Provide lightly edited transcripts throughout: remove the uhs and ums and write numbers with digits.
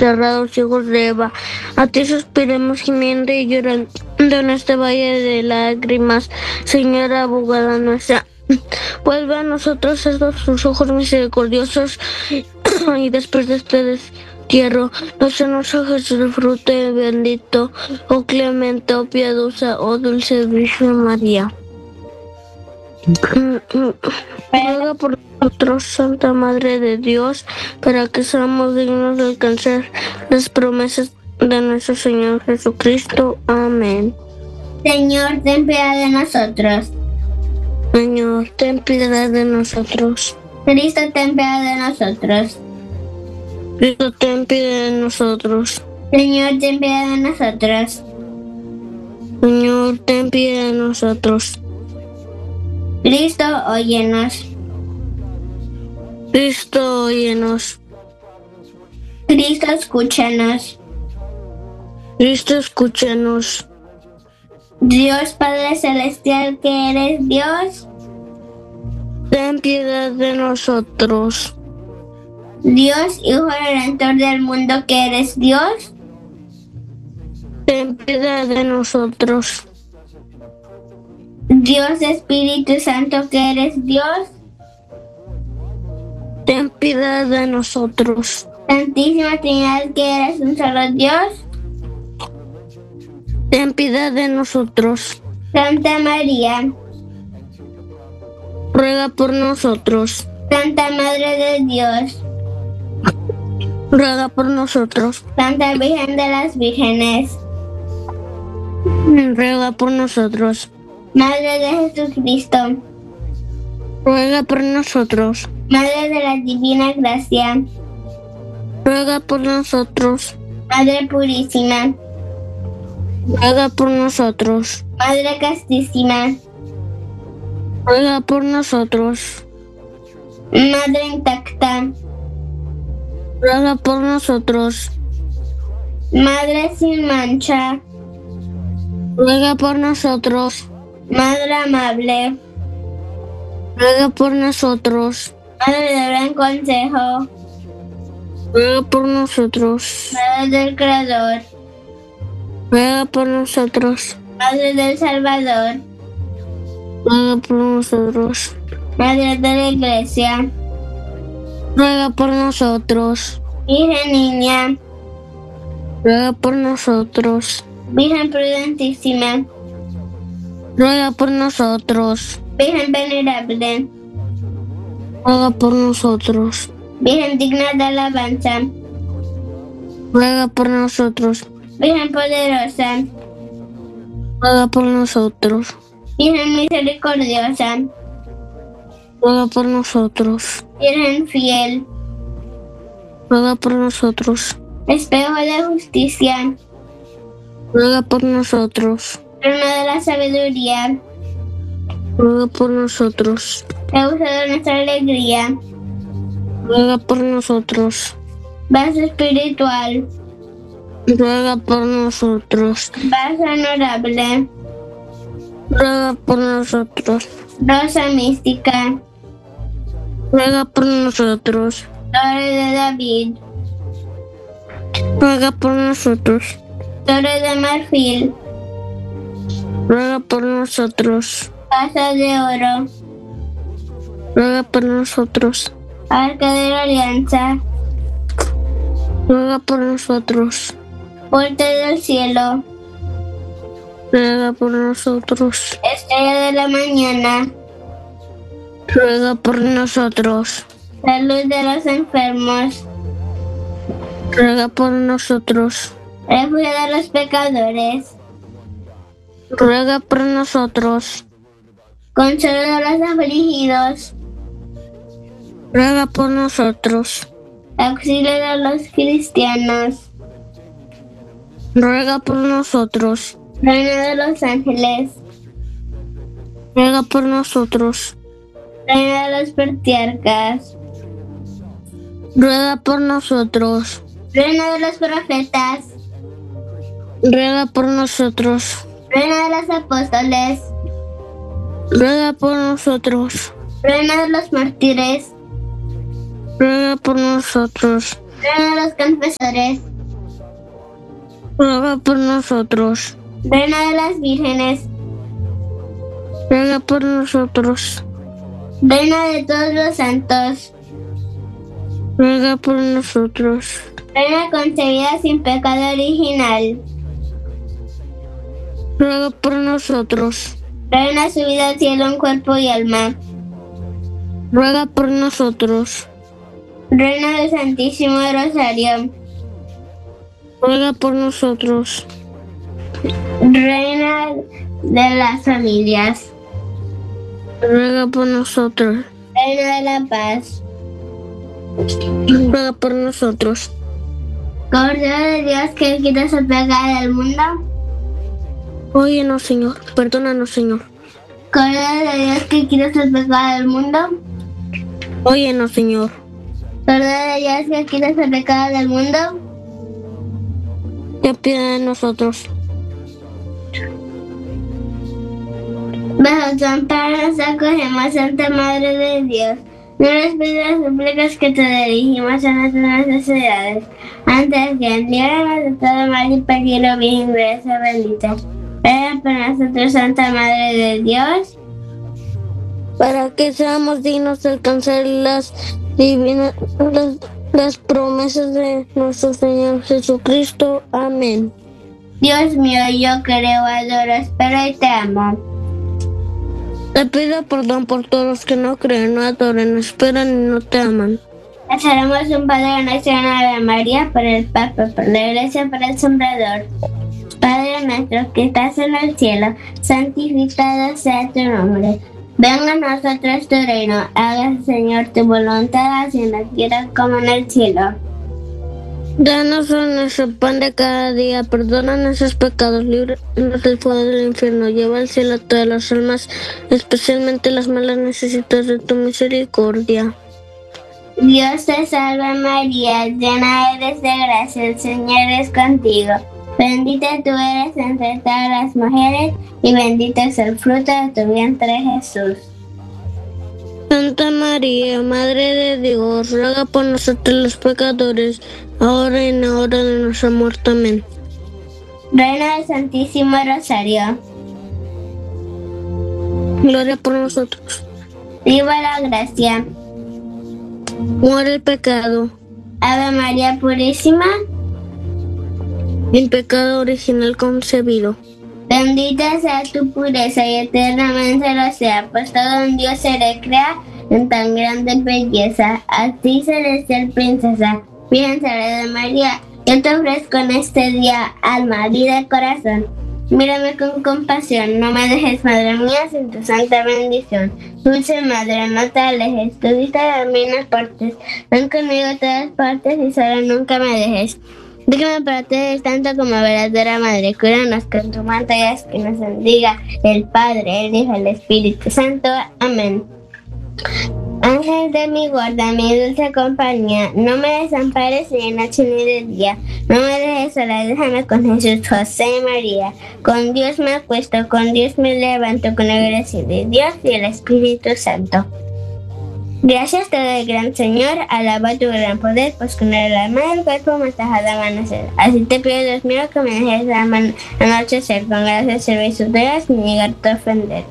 desterrados hijos de Eva. A ti suspiremos gimiendo y llorando en este valle de lágrimas, Señora abogada nuestra. Vuelve a nosotros esos tus ojos misericordiosos y después de este destierro, nos a Jesús el fruto bendito, oh clemente, oh piadosa, oh dulce Virgen María. Ruega por nosotros, Santa Madre de Dios, para que seamos dignos de alcanzar las promesas de nuestro Señor Jesucristo. Amén. Señor, ten piedad de nosotros. Señor, ten piedad de nosotros. Cristo, ten piedad de nosotros. Cristo, ten piedad de nosotros. Señor, ten piedad de nosotros. Señor, ten piedad de nosotros. Cristo, óyenos. Cristo, óyenos. Cristo, escúchanos. Cristo, escúchanos. Dios Padre Celestial, que eres Dios, ten piedad de nosotros. Dios Hijo Redentor del mundo, que eres Dios, ten piedad de nosotros. Dios Espíritu Santo, que eres Dios, ten piedad de nosotros. Santísima Trinidad, que eres un solo Dios, ten piedad de nosotros. Santa María, ruega por nosotros. Santa Madre de Dios, ruega por nosotros. Santa Virgen de las Vírgenes, ruega por nosotros. Madre de Jesucristo, ruega por nosotros. Madre de la Divina Gracia, ruega por nosotros. Madre Purísima, ruega por nosotros. Madre Castísima, ruega por nosotros. Madre intacta, ruega por nosotros. Madre sin mancha, ruega por nosotros. Madre amable, ruega por nosotros. Madre de buen consejo, ruega por nosotros. Madre del Creador, ruega por nosotros. Madre del Salvador, ruega por nosotros. Madre de la Iglesia, ruega por nosotros. Virgen Niña, ruega por nosotros. Virgen Prudentísima, ruega por nosotros. Virgen Venerable, ruega por nosotros. Virgen digna de alabanza, ruega por nosotros. Virgen poderosa, ruega por nosotros. Virgen misericordiosa, ruega por nosotros. Virgen fiel, ruega por nosotros. espejo de justicia, ruega por nosotros. trono de la sabiduría, ruega por nosotros. causa de nuestra alegría, ruega por nosotros. vaso espiritual, ruega por nosotros. vaso honorable, ruega por nosotros. rosa mística, ruega por nosotros. torre de David, ruega por nosotros. torre de marfil, ruega por nosotros. casa de oro, ruega por nosotros. arca de la alianza, ruega por nosotros. puerta del cielo, ruega por nosotros. estrella de la mañana, ruega por nosotros. salud de los enfermos, ruega por nosotros. refugio de los pecadores, ruega por nosotros. consuelo de los afligidos, ruega por nosotros. auxilio de los cristianos, ruega por nosotros. reina de los ángeles, ruega por nosotros. reina de los patriarcas, ruega por nosotros. reina de los profetas, ruega por nosotros. reina de los apóstoles, ruega por nosotros. reina de los mártires, ruega por nosotros. reina de los confesores, ruega por nosotros. Reina de las vírgenes, Ruega por nosotros. Reina de todos los santos, Ruega por nosotros. Reina concebida sin pecado original, Ruega por nosotros. Reina subida al cielo en cuerpo y alma, Ruega por nosotros. Reina del Santísimo Rosario, Ruega por nosotros. Reina de las familias, Ruega por nosotros. Reina de la paz, Ruega por nosotros. Cordero de Dios que quitas el pecado del mundo, Óyenos, Señor. Perdónanos, Señor. Cordero de Dios que quitas el pecado del mundo, Óyenos, Señor. Cordero de Dios que quitas el pecado del mundo, Ten piedad de nosotros. bajo tu amparo nos acogemos, Santa Madre de Dios. No nos pidas las súplicas que te dirigimos a nuestras necesidades. Antes bien, líbranos de todo mal y peligro, Virgen Gracia bendita. Ruega por nosotros, Santa Madre de Dios, Para que seamos dignos de alcanzar las promesas de nuestro Señor Jesucristo. Amén. Dios mío, yo creo, adoro, espero y te amo. Te pido perdón por todos los que no creen, no adoran, no esperan y no te aman. Hacemos un Padre Nuestro en Ave María, por el Papa, por la Iglesia, por el Sembrador. Padre nuestro que estás en el cielo, santificado sea tu nombre. Venga a nosotros tu reino, hágase, Señor, tu voluntad, así en la tierra como en el cielo. Danos nuestro pan de cada día, perdona nuestros pecados, líbranos del fuego del infierno, lleva al cielo a todas las almas, especialmente las más necesitadas de tu misericordia. Dios te salve María, llena eres de gracia, el Señor es contigo. Bendita tú eres entre todas las mujeres, y bendito es el fruto de tu vientre Jesús. Santa María, Madre de Dios, ruega por nosotros los pecadores, ahora y en la hora de nuestra muerte. Amén. Reina del Santísimo Rosario, Gloria por nosotros. viva la gracia. Muere el pecado. Ave María Purísima, Sin pecado original concebido. bendita sea tu pureza y eternamente lo sea, pues todo en Dios se recrea en tan grande belleza. A ti, celestial princesa, Virgen Sagrada de María, yo te ofrezco en este día alma, vida y corazón. Mírame con compasión, no me dejes, Madre mía, sin tu santa bendición. Dulce Madre, no te alejes, tú diste de mí en las partes, ven conmigo a todas partes y solo nunca me dejes. Dígame para ti tanto como verdadera Madre, cuídanos con tu manto y haz que nos bendiga el Padre, el Hijo y el Espíritu Santo. Amén. Ángel de mi guarda, mi dulce compañía, no me desampares ni de noche ni de día, no me dejes sola, déjame con Jesús, José y María. Con Dios me acuesto, con Dios me levanto, con la gracia de Dios y el Espíritu Santo. Gracias te doy, gran Señor, alaba tu gran poder, pues con el alma del cuerpo me estás al amanecer. Así te pido, Dios mío, que me dejes anochecer, con gracias servicio de Dios, ni llegarte a ofender.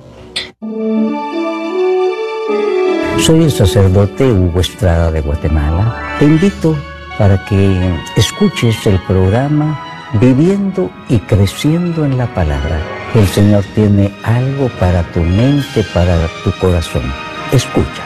Soy el sacerdote Hugo Estrada de Guatemala. Te invito para que escuches el programa Viviendo y Creciendo en la Palabra. El Señor tiene algo para tu mente, para tu corazón. Escucha.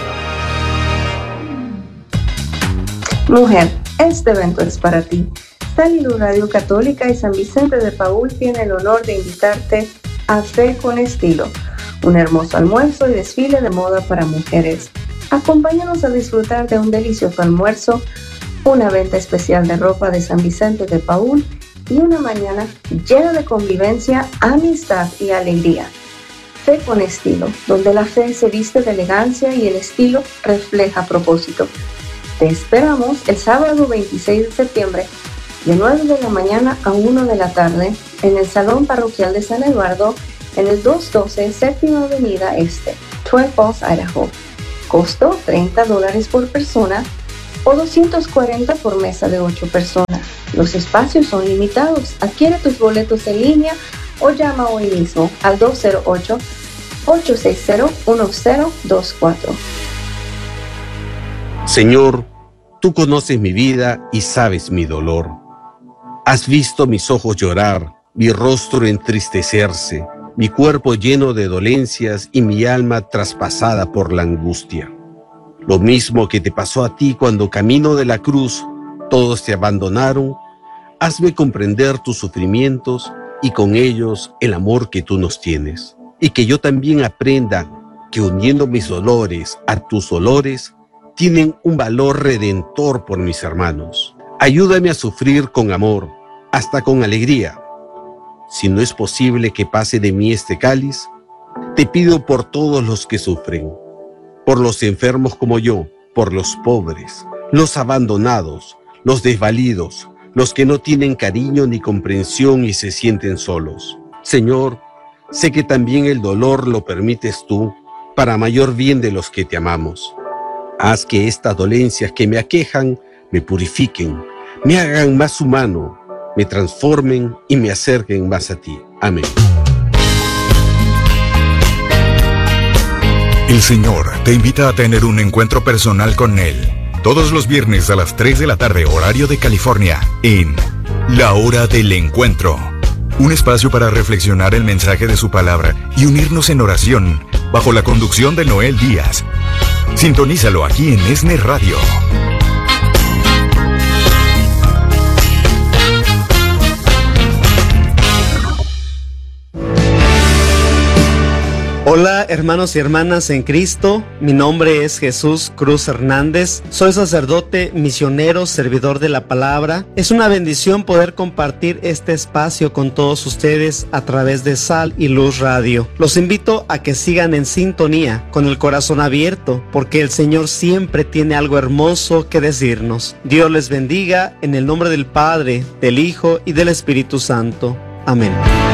Mujer, este evento es para ti. Salilu Radio Católica y San Vicente de Paúl tiene el honor de invitarte a Fe con Estilo, un hermoso almuerzo y desfile de moda para mujeres. Acompáñanos a disfrutar de un delicioso almuerzo, una venta especial de ropa de San Vicente de Paúl y una mañana llena de convivencia, amistad y alegría. Fe con Estilo, donde la fe se viste de elegancia y el estilo refleja propósito. Te esperamos el sábado 26 de septiembre de 9 de la mañana a 1 de la tarde en el Salón Parroquial de San Eduardo en el 212 Séptima Avenida Este, Twin Falls, Idaho. Costo $30 por persona o 240 por mesa de 8 personas. Los espacios son limitados. Adquiere tus boletos en línea o llama hoy mismo al 208-860-1024. Señor, tú conoces mi vida y sabes mi dolor. Has visto mis ojos llorar, mi rostro entristecerse, mi cuerpo lleno de dolencias y mi alma traspasada por la angustia. Lo mismo que te pasó a ti cuando camino de la cruz, todos te abandonaron. Hazme comprender tus sufrimientos y con ellos el amor que tú nos tienes. Y que yo también aprenda que uniendo mis dolores a tus dolores, tienen un valor redentor por mis hermanos. Ayúdame a sufrir con amor, hasta con alegría. Si no es posible que pase de mí este cáliz, te pido por todos los que sufren, por los enfermos como yo, por los pobres, los abandonados, los desvalidos, los que no tienen cariño ni comprensión y se sienten solos. Señor, sé que también el dolor lo permites tú para mayor bien de los que te amamos. Haz que estas dolencias que me aquejan me purifiquen, me hagan más humano, me transformen y me acerquen más a ti. Amén. El Señor te invita a tener un encuentro personal con Él. Todos los viernes a las 3 de la tarde, horario de California, en La Hora del Encuentro. Un espacio para reflexionar el mensaje de su palabra y unirnos en oración, bajo la conducción de Noel Díaz. Sintonízalo aquí en ESNE Radio. Hola hermanos y hermanas en Cristo, mi nombre es Jesús Cruz Hernández, soy sacerdote, misionero, servidor de la palabra. Es una bendición poder compartir este espacio con todos ustedes a través de Sal y Luz Radio. Los invito a que sigan en sintonía, con el corazón abierto, porque el Señor siempre tiene algo hermoso que decirnos. Dios les bendiga en el nombre del Padre, del Hijo y del Espíritu Santo. Amén.